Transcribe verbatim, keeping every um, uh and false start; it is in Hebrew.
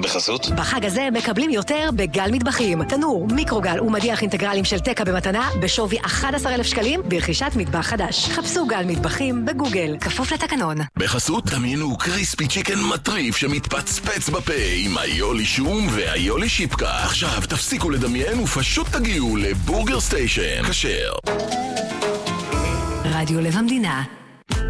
בחסות? בחג הזה מקבלים יותר בגל מטבחים. תנור, מיקרוגל ומדיח אינטגרלים של תקה במתנה בשווי אחד עשר אלף שקלים ברכישת מטבח חדש. חפשו גל מטבחים בגוגל. כפוף לתקנון. בחסות דמיינו קריספי צ'יקן מטריף שמתפצפץ בפה עם היולי שום והיולי שיפקה. עכשיו תפסיקו לדמיין ופשוט תגיעו לבורגר סטיישן. כשר. רדיו לב המדינה.